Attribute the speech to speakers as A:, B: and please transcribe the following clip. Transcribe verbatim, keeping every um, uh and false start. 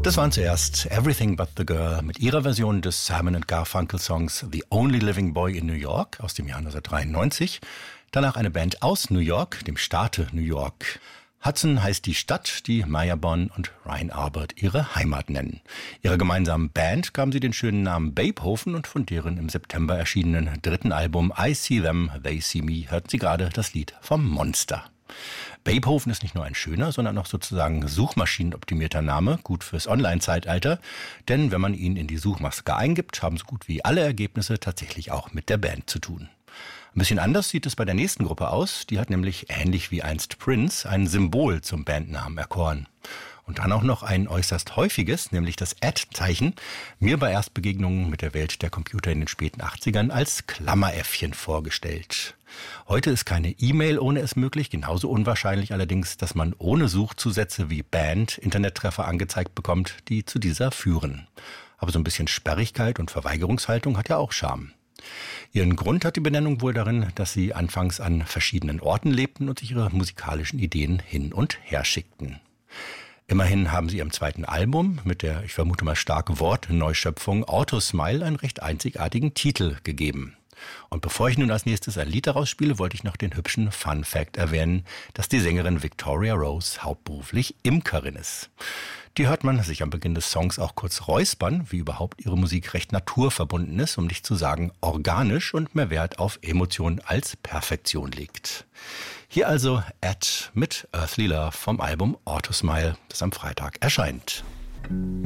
A: Das waren zuerst Everything But The Girl mit ihrer Version des Simon and Garfunkel Songs The Only Living Boy in New York aus dem Jahr neunzehnhundertdreiundneunzig. Danach eine Band aus New York, dem Staate New York. Hudson heißt die Stadt, die Maya Bonn und Ryan Albert ihre Heimat nennen. Ihrer gemeinsamen Band gaben sie den schönen Namen Babehofen und von deren im September erschienenen dritten Album I See Them, They See Me hörten sie gerade das Lied vom Monster. Babehofen ist nicht nur ein schöner, sondern auch sozusagen suchmaschinenoptimierter Name, gut fürs Online-Zeitalter, denn wenn man ihn in die Suchmaske eingibt, haben so gut wie alle Ergebnisse tatsächlich auch mit der Band zu tun. Ein bisschen anders sieht es bei der nächsten Gruppe aus, die hat nämlich ähnlich wie einst Prince ein Symbol zum Bandnamen erkoren. Und dann auch noch ein äußerst häufiges, nämlich das Ad-Zeichen, mir bei Erstbegegnungen mit der Welt der Computer in den späten achtzigern als Klammeräffchen vorgestellt. Heute ist keine E-Mail ohne es möglich, genauso unwahrscheinlich allerdings, dass man ohne Suchzusätze wie Band Internettreffer angezeigt bekommt, die zu dieser führen. Aber so ein bisschen Sperrigkeit und Verweigerungshaltung hat ja auch Charme. Ihren Grund hat die Benennung wohl darin, dass sie anfangs an verschiedenen Orten lebten und sich ihre musikalischen Ideen hin und her schickten. Immerhin haben sie ihrem zweiten Album mit der, ich vermute mal starke Wortneuschöpfung Autosmile einen recht einzigartigen Titel gegeben. Und bevor ich nun als nächstes ein Lied daraus spiele, wollte ich noch den hübschen Fun Fact erwähnen, dass die Sängerin Victoria Rose hauptberuflich Imkerin ist. Die hört man sich am Beginn des Songs auch kurz räuspern, wie überhaupt ihre Musik recht naturverbunden ist, um nicht zu sagen organisch und mehr Wert auf Emotion als Perfektion legt. Hier also Ed mit Earthly Love vom Album Autosmile, das am Freitag erscheint.